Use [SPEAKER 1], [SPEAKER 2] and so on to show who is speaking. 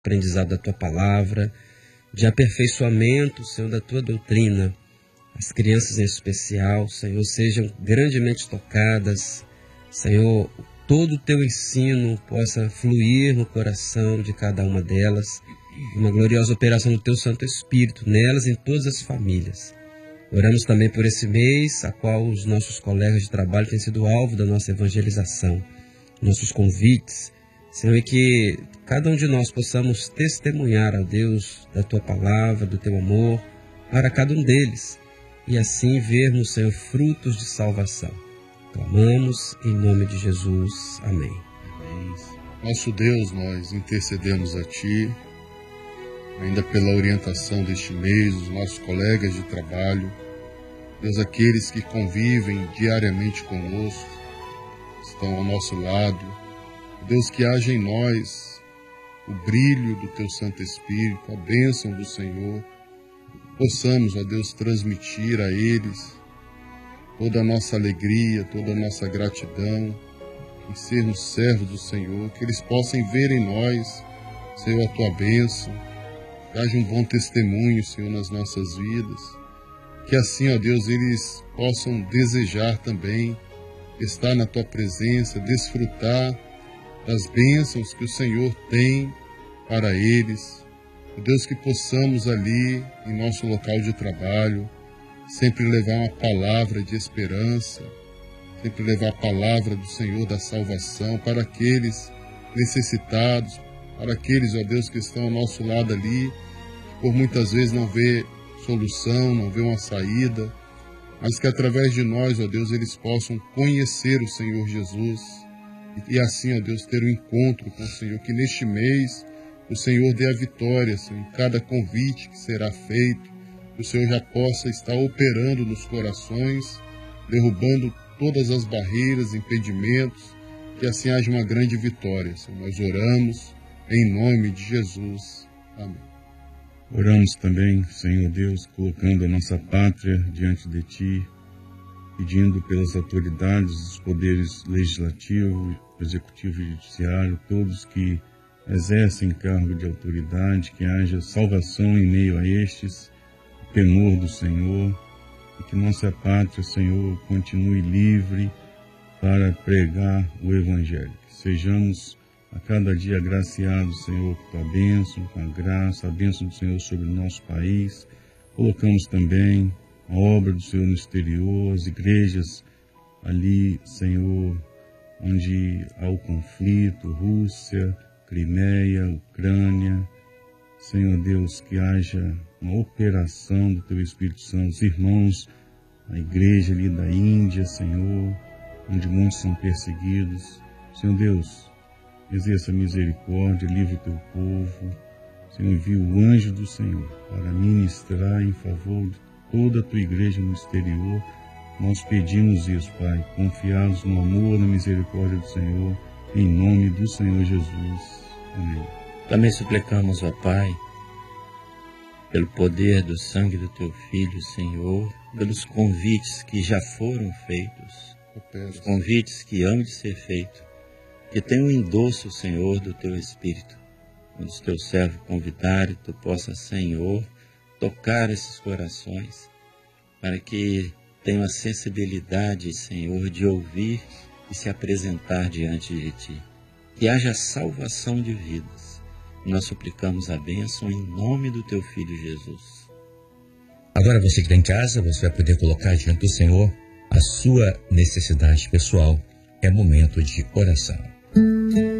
[SPEAKER 1] aprendizado da Tua Palavra, de aperfeiçoamento, Senhor, da Tua doutrina. As crianças em especial, Senhor, sejam grandemente tocadas. Senhor, todo o Teu ensino possa fluir no coração de cada uma delas. Uma gloriosa operação do Teu Santo Espírito nelas e em todas as famílias. Oramos também por esse mês, a qual os nossos colegas de trabalho têm sido alvo da nossa evangelização, nossos convites, Senhor, e que cada um de nós possamos testemunhar a Deus da Tua Palavra, do Teu amor, para cada um deles, e assim vermos, Senhor, frutos de salvação. Clamamos em nome de Jesus. Amém.
[SPEAKER 2] Nosso Deus, nós intercedemos a Ti, ainda pela orientação deste mês, os nossos colegas de trabalho, Deus, aqueles que convivem diariamente conosco, estão ao nosso lado, Deus, que haja em nós o brilho do Teu Santo Espírito, a bênção do Senhor, possamos, ó Deus, transmitir a eles toda a nossa alegria, toda a nossa gratidão, em sermos servos do Senhor, que eles possam ver em nós, Senhor, a Tua bênção, que haja um bom testemunho, Senhor, nas nossas vidas, que assim, ó Deus, eles possam desejar também estar na Tua presença, desfrutar das bênçãos que o Senhor tem para eles. Ó Deus, que possamos ali, em nosso local de trabalho, sempre levar uma palavra de esperança, sempre levar a palavra do Senhor da salvação para aqueles necessitados, para aqueles, ó Deus, que estão ao nosso lado ali, que por muitas vezes não vê solução, não vê uma saída, mas que através de nós, ó Deus, eles possam conhecer o Senhor Jesus e assim, ó Deus, ter um encontro com o Senhor, que neste mês o Senhor dê a vitória, Senhor, em cada convite que será feito, que o Senhor já possa estar operando nos corações, derrubando todas as barreiras, impedimentos, que assim haja uma grande vitória, Senhor. Nós oramos em nome de Jesus. Amém.
[SPEAKER 3] Oramos também, Senhor Deus, colocando a nossa pátria diante de Ti, pedindo pelas autoridades, os poderes legislativo, executivo e judiciário, todos que exercem cargo de autoridade, que haja salvação em meio a estes, o temor do Senhor, e que nossa pátria, Senhor, continue livre para pregar o Evangelho. Que sejamos a cada dia agraciados, Senhor, com Tua bênção, com a graça, a bênção do Senhor sobre o nosso país. Colocamos também a obra do Senhor no exterior, as igrejas ali, Senhor, onde há o conflito, Rússia, Crimeia, Ucrânia. Senhor Deus, que haja uma operação do Teu Espírito Santo, os irmãos, a igreja ali da Índia, Senhor, onde muitos são perseguidos. Senhor Deus, exerça misericórdia, livre o Teu povo. Senhor, envia o anjo do Senhor para ministrar em favor de toda a Tua igreja no exterior. Nós pedimos isso, Pai, confiados no amor, na misericórdia do Senhor, em nome do Senhor Jesus. Amém.
[SPEAKER 4] Também suplicamos, ó Pai, pelo poder do sangue do Teu Filho, Senhor, pelos convites que já foram feitos, os convites que hão de ser feitos, que tenham um endosso, Senhor, do Teu Espírito. Quando os Teus servos convidarem, Tu possa, Senhor, tocar esses corações, para que tenham a sensibilidade, Senhor, de ouvir e se apresentar diante de Ti. Que haja salvação de vidas. Nós suplicamos a bênção em nome do Teu Filho Jesus.
[SPEAKER 5] Agora você que está em casa, você vai poder colocar diante do Senhor a sua necessidade pessoal. É momento de oração.